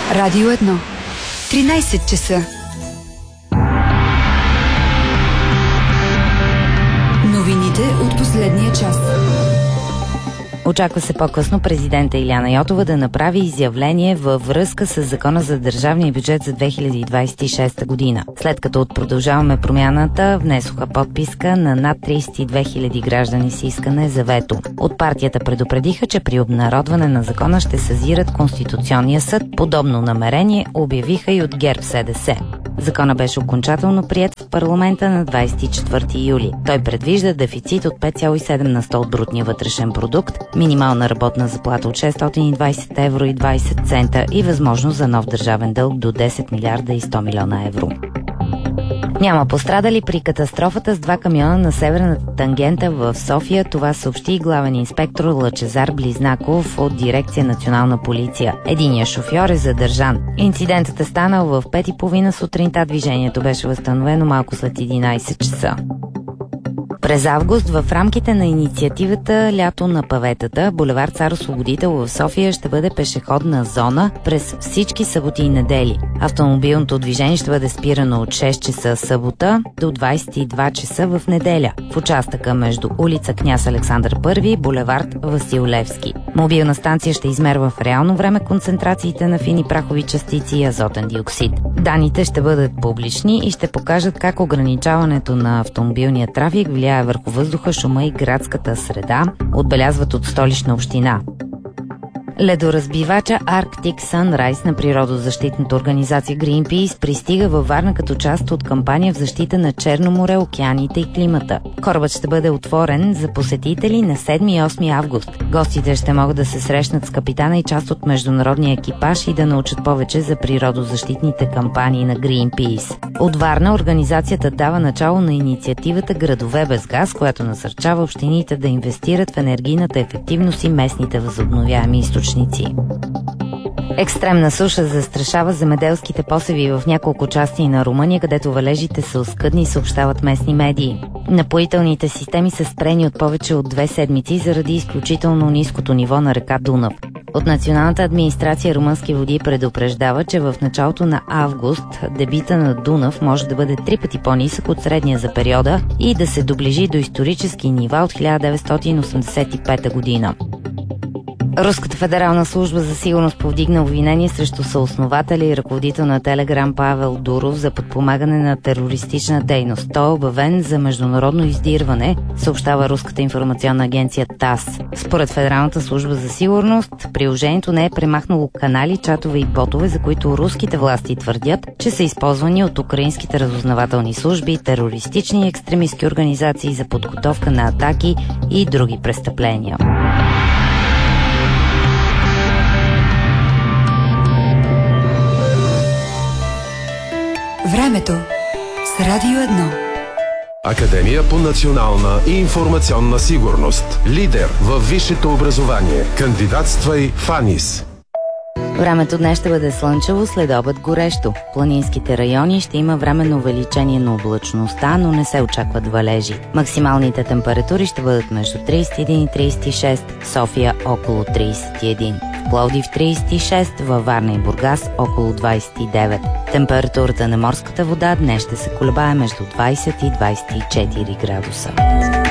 Радио 1. 13 часа. Новините от последния час. Очаква се по-късно президента Илияна Йотова да направи изявление във връзка с Закона за държавния бюджет за 2026 година. След като от Продължаваме промяната внесоха подписка на над 32 000 граждани с искане за вето. От партията предупредиха, че при обнародване на закона ще съзират Конституционния съд. Подобно намерение обявиха и от ГЕРБ-СДС. Закона беше окончателно приет в парламента на 24 юли. Той предвижда дефицит от 5,7 на 100 от брутния вътрешен продукт, минимална работна заплата от 620 евро и 20 цента и възможност за нов държавен дълг до 10 милиарда и 100 милиона евро. Няма пострадали при катастрофата с 2 камиона на северната тангента в София. Това съобщи главен инспектор Лъчезар Близнаков от дирекция Национална полиция. Единият шофьор е задържан. Инцидентът е станал в 5:30 сутринта. Движението беше възстановено малко след 11 часа. През август в рамките на инициативата Лято на паветата, булевард Цар Освободител в София ще бъде пешеходна зона през всички съботи и недели. Автомобилното движение ще бъде спирано от 6 часа събота до 22 часа в неделя в участъка между улица Княз Александър I и булевард Васил Левски. Мобилна станция ще измерва в реално време концентрациите на фини прахови частици и азотен диоксид. Данните ще бъдат публични и ще покажат как ограничаването на автомобилния трафик влияе върху въздуха, шума и градската среда, отбелязват от Столична община. Ледоразбивача Arctic Sunrise на природозащитната организация Greenpeace пристига във Варна като част от кампания в защита на Черно море, океаните и климата. Корабът ще бъде отворен за посетители на 7 и 8 август. Гостите ще могат да се срещнат с капитана и част от международния екипаж и да научат повече за природозащитните кампании на Greenpeace. От Варна организацията дава начало на инициативата Градове без газ, която насърчава общините да инвестират в енергийната ефективност и местните възобновяеми източници. Екстремна суша застрашава земеделските посеви в няколко части на Румъния, където валежите са оскъдни, съобщават местни медии. Напоителните системи са спрени от повече от 2 седмици заради изключително ниското ниво на река Дунав. От Националната администрация Румънски води предупреждава, че в началото на август дебита на Дунав може да бъде 3 пъти по-нисък от средния за периода и да се доближи до исторически нива от 1985 година. Руската федерална служба за сигурност повдигна обвинение срещу съоснователя и ръководител на Телеграм Павел Дуров за подпомагане на терористична дейност. Той е обявен за международно издирване, съобщава руската информационна агенция ТАСС. Според Федералната служба за сигурност, приложението не е премахнало канали, чатове и ботове, за които руските власти твърдят, че са използвани от украинските разузнавателни служби, терористични и екстремистки организации за подготовка на атаки и други престъпления. Времето с Радио 1. Академия по национална и информационна сигурност. Лидер във висшето образование. Кандидатствай в АНИС. Времето днес ще бъде слънчево, след обед горещо. В планинските райони ще има временно увеличение на облачността, но не се очакват валежи. Максималните температури ще бъдат между 31 и 36, София около 31. Пловдив 36, във Варна и Бургас около 29. Температурата на морската вода днес ще се колебае между 20 и 24 градуса.